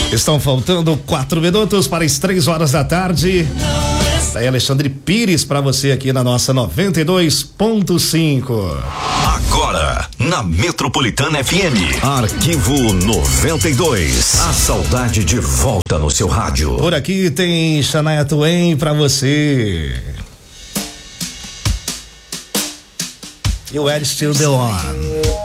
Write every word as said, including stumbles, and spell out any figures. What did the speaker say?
Estão faltando quatro minutos para as três horas da tarde. Tá aí Alexandre Pires para você aqui na nossa noventa e dois ponto cinco. Agora, na Metropolitana F M, Arquivo noventa e dois. A saudade de volta no seu rádio. Por aqui tem Shania Twain para você. E o Ed Still The One.